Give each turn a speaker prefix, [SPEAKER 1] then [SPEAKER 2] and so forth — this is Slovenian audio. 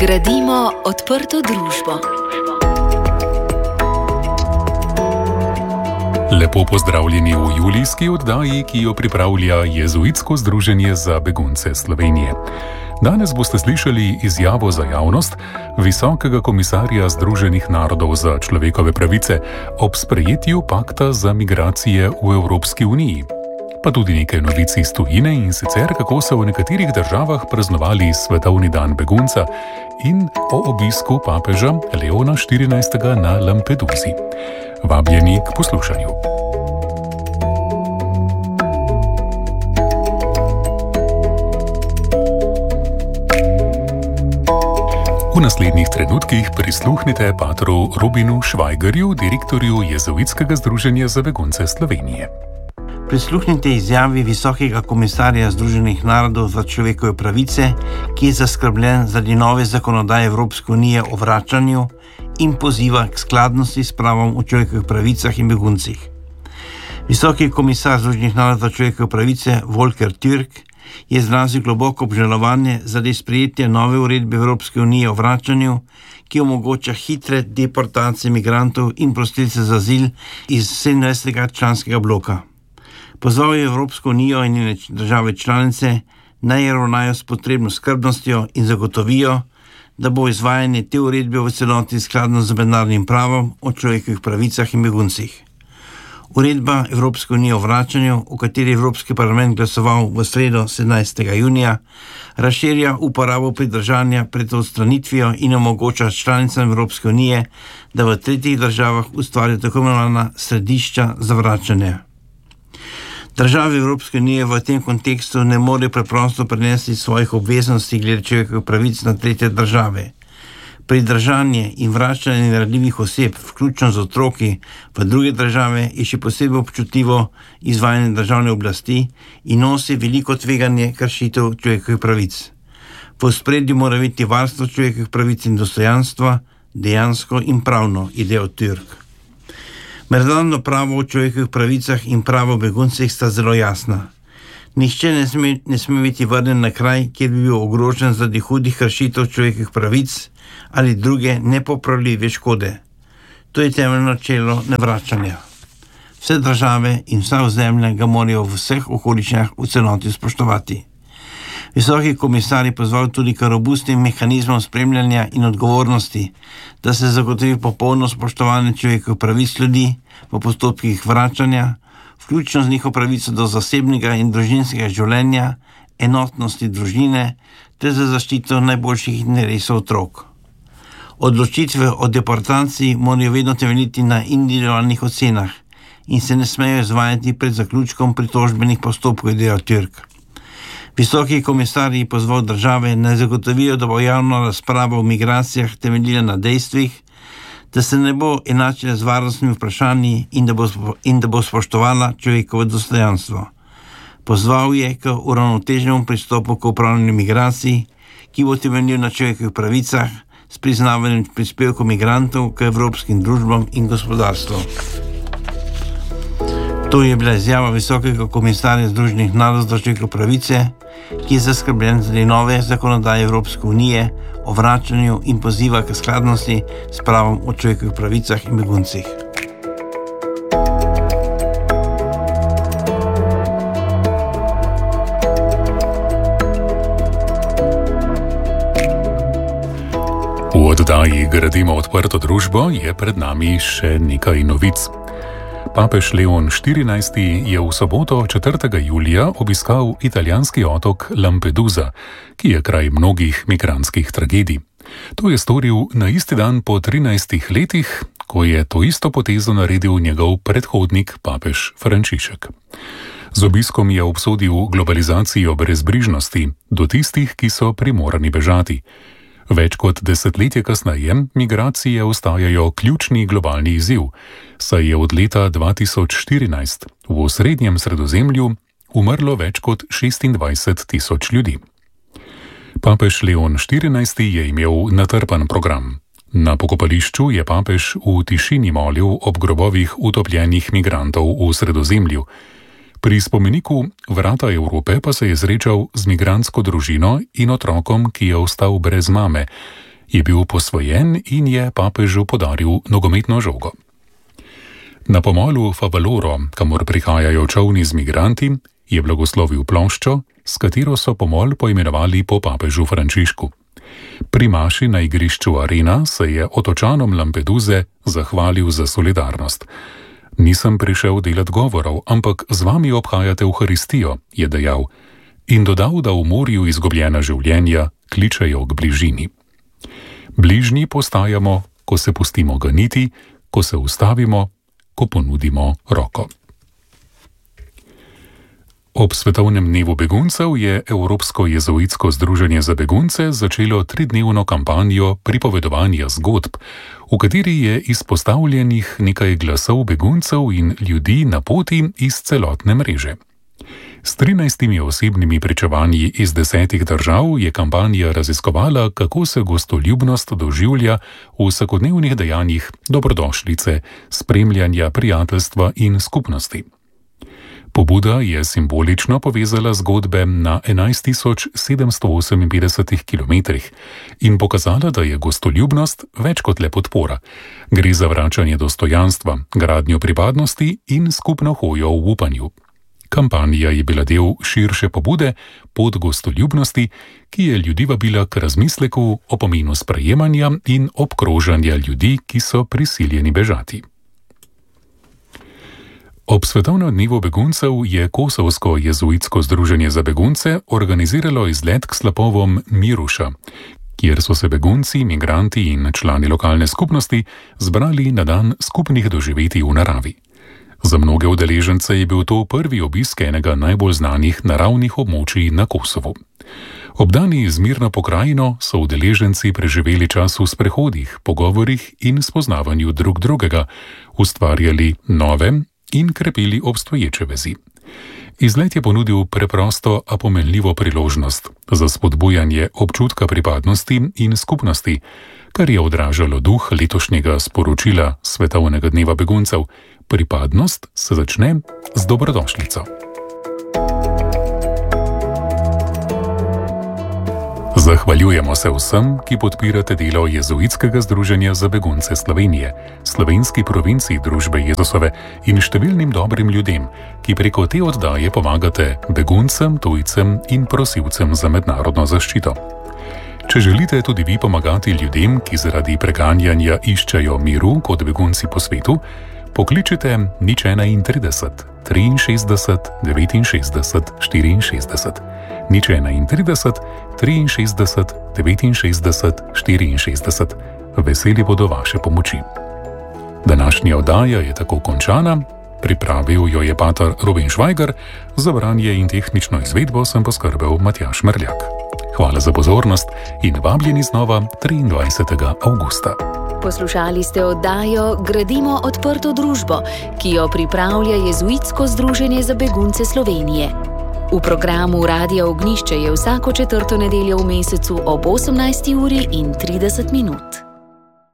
[SPEAKER 1] Gradimo odprto družbo.
[SPEAKER 2] Lepo pozdravljeni v julijski oddaji, ki jo pripravlja Jezuitsko združenje za begunce Slovenije. Danes boste slišali izjavo za javnost Visokega komisarja Združenih narodov za človekove pravice ob sprejetju pakta za migracije v Evropski uniji. Pa tudi nekaj novic iz tujine in sicer kako so v nekaterih državah praznovali Svetovni dan begunca in o obisku papeža Leona XIV. Na Lampedusi. Vabljeni k poslušanju. V naslednjih trenutkih prisluhnite patru Robinu Švajgerju, direktorju Jezuitskega združenja za begunce Slovenije.
[SPEAKER 3] Prisluhnite izjavi Visokega komisarja Združenih narodov za človekove pravice, ki je zaskrbljen zaradi nove zakonodaje Evropske unije o vračanju in poziva k skladnosti s pravom o človekovih pravicah in beguncih. Visoki komisar Združenih narodov za človekove pravice Volker Türk je izrazil globoko obžalovanje zaradi sprejetja nove uredbe Evropske unije o vračanju, ki omogoča hitre deportacije migrantov in prosilcev za azil iz 27. članskega bloka. Pozval je Evropsko unijo in njene države članice, naj ravnajo s potrebno skrbnostjo in zagotovijo, da bo izvajanje te uredbe v celoti skladno z mednarodnim pravom o človekovih pravicah in beguncih. Uredba Evropske unije o vračanju, o kateri je Evropski parlament glasoval v sredo 17. junija, razširja uporabo pridržanja pred odstranitvijo in omogoča članicam Evropske unije, da v tretjih državah ustvarijo tako imenovana središča za vračanje. Države Evropske unije v tem kontekstu ne morejo preprosto prenesti svojih obveznosti glede človekovih pravic na tretje države. Pridržanje in vračanje ranljivih oseb, vključno z otroki, v druge države je še posebej občutljivo izvajanje državne oblasti in nosi veliko tveganje kršitev človekovih pravic. V ospredju mora biti varstvo človekovih pravic in dostojanstva, dejansko in pravno, je dejal Türk. Mednarodno pravo o človekovih pravicah in pravo o beguncih sta zelo jasna. Nihče ne sme biti vrnen na kraj, kjer bi bil ogrožen zaradi hudih kršitev človekovih pravic ali druge nepopravljive škode. To je temeljno načelo nevračanja. Vse države in vsa ozemlja ga morajo v vseh okoliščinah v celoti spoštovati. Visoki komisar je pozval tudi k robustnim mehanizmom spremljanja in odgovornosti, da se zagotovi popolno spoštovanje človekovih pravic ljudi v postopkih vračanja, vključno z njihovo pravico do zasebnega in družinskega življenja, enotnosti družine ter za zaščito najboljših interesov otrok. Odločitve o deportaciji morajo vedno temeljiti na individualnih ocenah in se ne smejo izvajati pred zaključkom pritožbenih postopkov, je dejal Türk. Visoki komisar je pozval države, naj zagotovijo, da bo javna razprava o migracijah temeljila na dejstvih, da se ne bo enačila z varnostnimi vprašanji in da bo spoštovala človekovo dostojanstvo. Pozval je k uravnoteženemu pristopu k upravljanju migracij, ki bo temeljil na človekovih pravicah s priznavanjem prispevkov migrantov k evropskim družbam in gospodarstvu. To je bila izjava Visokega komisarja Združenih narodov za človekove pravice, ki je zaskrbljen zaradi nove zakonodaje Evropske unije o vračanju in poziva k skladnosti s pravom o človekovih pravicah in beguncih.
[SPEAKER 2] V oddaji Gradimo odprto družbo je pred nami še nekaj novic. Papež Leon XIV. Je v soboto 4. julija obiskal italijanski otok Lampedusa, ki je kraj mnogih migrantskih tragedij. To je storil na isti dan po 13 letih, ko je to isto potezo naredil njegov predhodnik papež Frančišek. Z obiskom je obsodil globalizacijo brezbrižnosti do tistih, ki so primorani bežati. Več kot desetletje kasneje migracije ostajajo ključni globalni izziv, saj je od leta 2014 v srednjem Sredozemlju umrlo več kot 26.000 ljudi. Papež Leon XIV. Je imel natrpan program. Na pokopališču je papež v tišini molil ob grobovih utopljenih migrantov v Sredozemlju. Pri spomeniku Vrata Evrope pa se je srečal z migrantsko družino in otrokom, ki je ostal brez mame, Je bil posvojen in je papežu podaril nogometno žogo. Na pomolu Favaloro, kamor prihajajo čolni z migranti, je blagoslovil ploščo, s katero so pomol poimenovali po papežu Frančišku. Pri maši na igrišču Arena se je otočanom Lampeduze zahvalil za solidarnost. Nisem prišel delat govorov, ampak z vami obhajate Evharistijo, je dejal, in dodal, da v morju izgubljena življenja kličejo k bližini. Bližnji postajamo, ko se pustimo ganiti, ko se ustavimo, ko ponudimo roko. Ob svetovnem dnevu beguncev je Evropsko jezuitsko združenje za begunce začelo 3-dnevno kampanjo pripovedovanja zgodb, v kateri je izpostavljenih nekaj glasov beguncev in ljudi na poti iz celotne mreže. S 13 osebnimi pričevanji iz 10 držav je kampanja raziskovala, kako se gostoljubnost doživlja v vsakodnevnih dejanjih dobrodošlice, spremljanja prijateljstva in skupnosti. Pobuda je simbolično povezala zgodbe na 11.758 kilometrih in pokazala, da je gostoljubnost več kot le podpora. Gre za vračanje dostojanstva, gradnjo pripadnosti in skupno hojo v upanju. Kampanja je bila del širše pobude Pot gostoljubnosti, ki je ljudi vabila k razmisleku o pomenu sprejemanja in obkrožanja ljudi, ki so prisiljeni bežati. Ob svetovnem dnevu beguncev je Kosovsko jezuitsko združenje za begunce organiziralo izlet k slapovom Miruša, kjer so se begunci, migranti in člani lokalne skupnosti zbrali na dan skupnih doživetij v naravi. Za mnoge udeležence je bil to prvi obisk enega najbolj znanih naravnih območij na Kosovu. Obdani z mirno pokrajino so udeleženci preživeli čas v sprehodih, pogovorih in spoznavanju drug drugega, ustvarjali nove in krepili obstoječe vezi. Izlet je ponudil preprosto, a pomenljivo priložnost za spodbujanje občutka pripadnosti in skupnosti, kar je odražalo duh letošnjega sporočila Svetovnega dneva beguncev. Pripadnost se začne z dobrodošlico. Zahvaljujemo se vsem, ki podpirate delo Jezuitskega združenja za begunce Slovenije, slovenski provinciji Družbe Jezusove in številnim dobrim ljudem, ki preko te oddaje pomagate beguncem, tujcem in prosilcem za mednarodno zaščito. Če želite tudi vi pomagati ljudem, ki zaradi preganjanja iščejo miru kot begunci po svetu, pokličite 031 63 69 64. 031 63 69 64. Veseli bodo vaše pomoči. Današnja oddaja je tako končana. Pripravil jo je pater Robin Švajger, za branje in tehnično izvedbo sem poskrbel Matjaž Mrljak. Hvala za pozornost in vabljeni znova 23. avgusta.
[SPEAKER 1] Poslušali ste oddajo Gradimo odprto družbo, ki jo pripravlja Jezuitsko združenje za begunce Slovenije. V programu Radia Ognjišče je vsako četrto nedeljo v mesecu ob 18.30